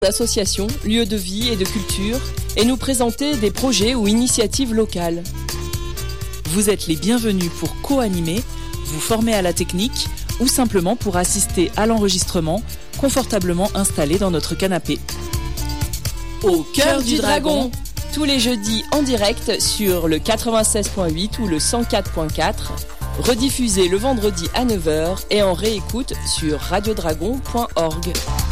d'associations, lieux de vie et de culture et nous présenter des projets ou initiatives locales. Vous êtes les bienvenus pour co-animer, vous former à la technique ou simplement pour assister à l'enregistrement confortablement installé dans notre canapé. Au cœur du dragon, tous les jeudis en direct sur le 96.8 ou le 104.4, rediffusé le vendredi à 9h et en réécoute sur radiodragon.org.